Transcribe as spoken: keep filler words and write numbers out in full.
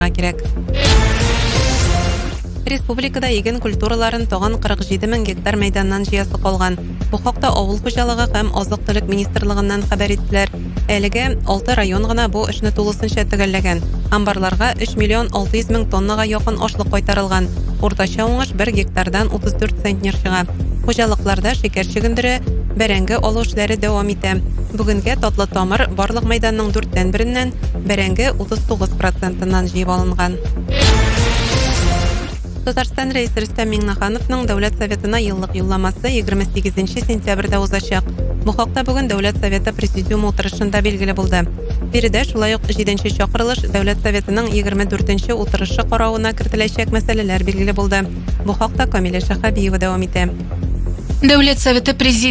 кирәк. Республикада иген культураларын тоган кырык җиде мең гектар мәйданнан җыясы калган. Бу хакта авыл хуҗалыгы һәм азык-төлек министрлыгыннан хәбәр иттеләр. Әлегә алты район гына бу эшне тулысынча төгәлләгән. Амбарларга өч миллион алты йөз мең тоннага якын ашлык кайтарылган. Уртача уңыш бер гектардан утыз дүрт центнер чыга. Хуҗалыкларда шикәр чөгендере, бәрәңге алу эшләре дәвам итә. Бүгенгә татлы тамыр барлык мәйданның дүрттән береннән, бәрәңге утыз тугыз процентыннан җыеп алынган. Татарстан рәисе Рөстәм Миңнехановның Дәүләт Советына еллык юлламасы егерме сигезенче сентябрьдә узачак. Бу хакта бүген Дәүләт Советы президиум утырышында билгеле булды. Биредә шулай ук җиденче чакырылыш Дәүләт Советының егерме дүртенче утырышы каравына кертеләчәк мәсьәләләр билгеле булды. Бу хакта Камилә Шәһәбиева дәвам итә. Дәүләт Советы президиумы